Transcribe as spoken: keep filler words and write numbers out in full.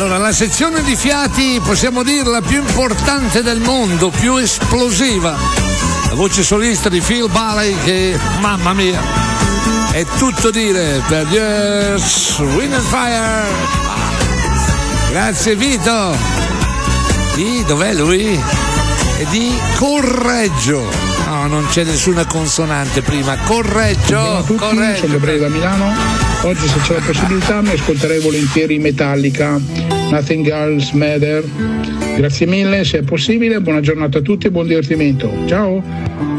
Allora, la sezione di fiati possiamo dirla più importante del mondo, più esplosiva. La voce solista di Phil Bailey che, mamma mia, è tutto dire per Yes, Wind and Fire. Grazie Vito. Di dov'è lui? È di Correggio. No, non c'è nessuna consonante prima. Correggio. Buongiorno a tutti, Correggio. sono Gabriele da Milano. Oggi, se c'è la possibilità, mi ascolterei volentieri Metallica, Nothing Else Matter. Grazie mille, se è possibile. Buona giornata a tutti e buon divertimento. Ciao.